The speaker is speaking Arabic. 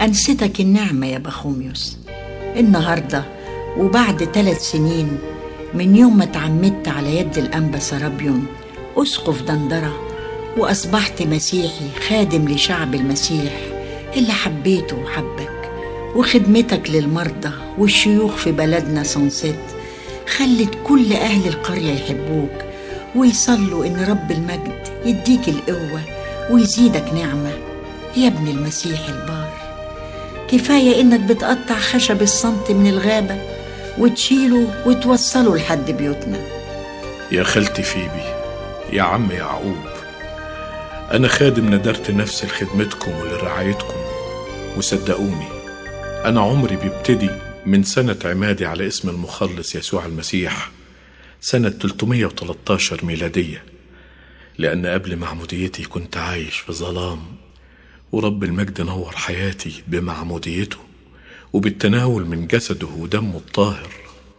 أنستك النعمة يا بخوميوس. النهاردة وبعد 3 سنين من يوم ما اتعمدت على يد الأنبا سرابيون أسقف دندرة، وأصبحت مسيحي خادم لشعب المسيح اللي حبيته وحبك، وخدمتك للمرضى والشيوخ في بلدنا سانسيت خلت كل أهل القرية يحبوك ويصلوا إن رب المجد يديك القوة ويزيدك نعمة يا ابن المسيح البار. كفاية إنك بتقطع خشب الصمت من الغابة وتشيله وتوصله لحد بيوتنا. يا خالتي فيبي، يا عم يعقوب، أنا خادم ندرت نفسي لخدمتكم ولرعايتكم، وصدقوني أنا عمري بيبتدي من سنة عمادي على اسم المخلص يسوع المسيح سنة 313 ميلادية، لأن قبل معموديتي كنت عايش في ظلام، ورب المجد نور حياتي بمعموديته وبالتناول من جسده ودمه الطاهر،